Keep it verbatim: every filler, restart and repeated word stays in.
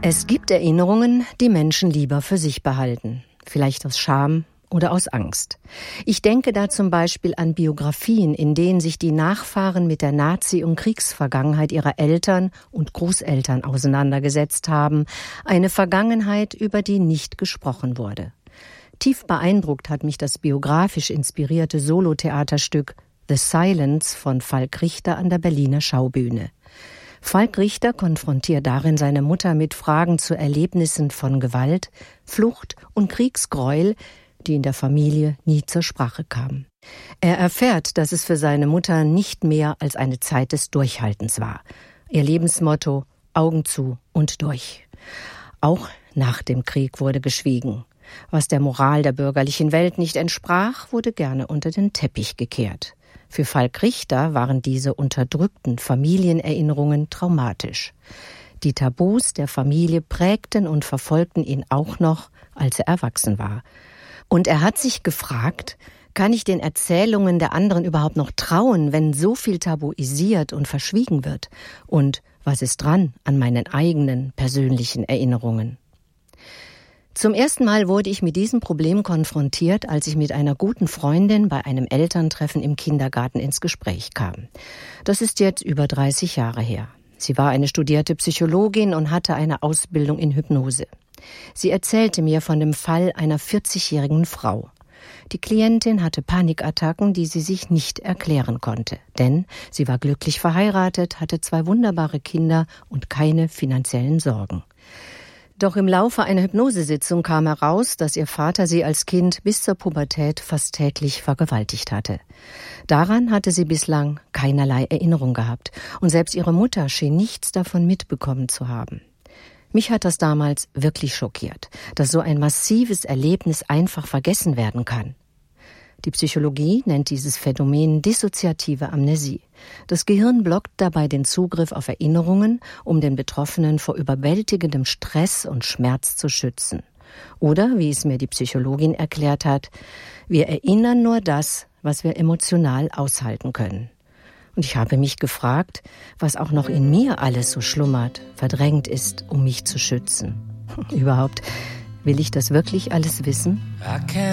Es gibt Erinnerungen, die Menschen lieber für sich behalten. Vielleicht aus Scham oder aus Angst. Ich denke da zum Beispiel an Biografien, in denen sich die Nachfahren mit der Nazi- und Kriegsvergangenheit ihrer Eltern und Großeltern auseinandergesetzt haben. Eine Vergangenheit, über die nicht gesprochen wurde. Tief beeindruckt hat mich das biografisch inspirierte Solotheaterstück The Silence von Falk Richter an der Berliner Schaubühne. Falk Richter konfrontiert darin seine Mutter mit Fragen zu Erlebnissen von Gewalt, Flucht und Kriegsgräuel, die in der Familie nie zur Sprache kamen. Er erfährt, dass es für seine Mutter nicht mehr als eine Zeit des Durchhaltens war. Ihr Lebensmotto: Augen zu und durch. Auch nach dem Krieg wurde geschwiegen. Was der Moral der bürgerlichen Welt nicht entsprach, wurde gerne unter den Teppich gekehrt. Für Falk Richter waren diese unterdrückten Familienerinnerungen traumatisch. Die Tabus der Familie prägten und verfolgten ihn auch noch, als er erwachsen war. Und er hat sich gefragt, kann ich den Erzählungen der anderen überhaupt noch trauen, wenn so viel tabuisiert und verschwiegen wird? Und was ist dran an meinen eigenen persönlichen Erinnerungen? Zum ersten Mal wurde ich mit diesem Problem konfrontiert, als ich mit einer guten Freundin bei einem Elterntreffen im Kindergarten ins Gespräch kam. Das ist jetzt über dreißig Jahre her. Sie war eine studierte Psychologin und hatte eine Ausbildung in Hypnose. Sie erzählte mir von dem Fall einer vierzigjährigen Frau. Die Klientin hatte Panikattacken, die sie sich nicht erklären konnte. Denn sie war glücklich verheiratet, hatte zwei wunderbare Kinder und keine finanziellen Sorgen. Doch im Laufe einer Hypnosesitzung kam heraus, dass ihr Vater sie als Kind bis zur Pubertät fast täglich vergewaltigt hatte. Daran hatte sie bislang keinerlei Erinnerung gehabt. Und selbst ihre Mutter schien nichts davon mitbekommen zu haben. Mich hat das damals wirklich schockiert, dass so ein massives Erlebnis einfach vergessen werden kann. Die Psychologie nennt dieses Phänomen dissoziative Amnesie. Das Gehirn blockt dabei den Zugriff auf Erinnerungen, um den Betroffenen vor überwältigendem Stress und Schmerz zu schützen. Oder, wie es mir die Psychologin erklärt hat, wir erinnern nur das, was wir emotional aushalten können. Und ich habe mich gefragt, was auch noch in mir alles so schlummert, verdrängt ist, um mich zu schützen. Überhaupt, will ich das wirklich alles wissen?